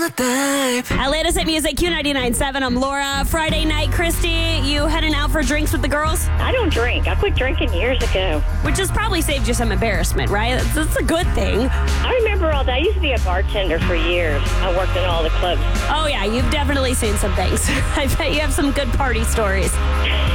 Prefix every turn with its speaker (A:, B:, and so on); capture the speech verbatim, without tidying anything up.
A: Atlanta's Hit Music, Q ninety-nine point seven. I'm Laura. Friday night, Christy, you heading out for drinks with the girls?
B: I don't drink. I quit drinking years ago.
A: Which has probably saved you some embarrassment, right? That's, that's a good thing.
B: I remember all that. I used to be a bartender for years. I worked in all the clubs.
A: Oh, yeah, you've definitely seen some things. I bet you have some good party stories.